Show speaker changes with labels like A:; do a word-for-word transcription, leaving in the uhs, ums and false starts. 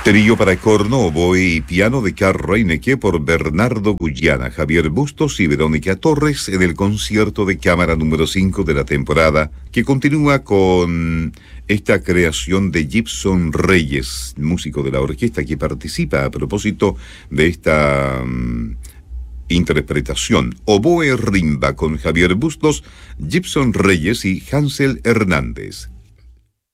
A: Trío para corno, oboe y piano de Carl Reinecke por Bernardo Guyana, Javier Bustos y Verónica Torres en el concierto de cámara número cinco de la temporada, que continúa con esta creación de Gibson Reyes, músico de la orquesta que participa a propósito de esta um, interpretación. Oboe Rimba con Javier Bustos, Gibson Reyes y Hansel Hernández.